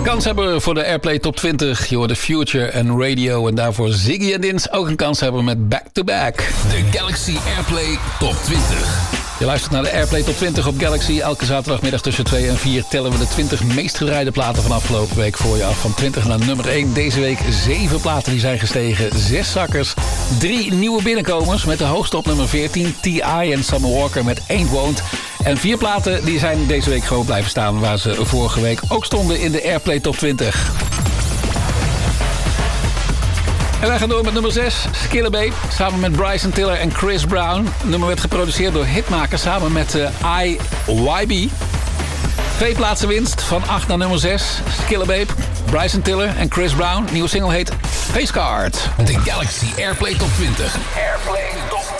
Kans hebben voor de Airplay Top 20. Je hoort de Future en Radio. En daarvoor Ziggy en Dins ook een kans hebben met Back to Back. De Galaxy Airplay Top 20. Je luistert naar de Airplay Top 20 op Galaxy. Elke zaterdagmiddag tussen 2 en 4 tellen we de 20 meest gedraaide platen van afgelopen week voor je af. Van 20 naar nummer 1. Deze week 7 platen die zijn gestegen. 6 zakkers. 3 nieuwe binnenkomers met de hoogste op nummer 14. T.I. en Summer Walker met Ain't Won't. En 4 platen die zijn deze week gewoon blijven staan waar ze vorige week ook stonden in de Airplay Top 20. En wij gaan door met nummer 6, Skillebabe, samen met Bryson Tiller en Chris Brown. Het nummer werd geproduceerd door Hitmaker samen met IYB. 2 plaatsen winst, van 8 naar nummer 6, Skillebabe, Bryson Tiller en Chris Brown. Nieuwe single heet Facecard. De Galaxy Airplay Top 20. Airplay Top 20.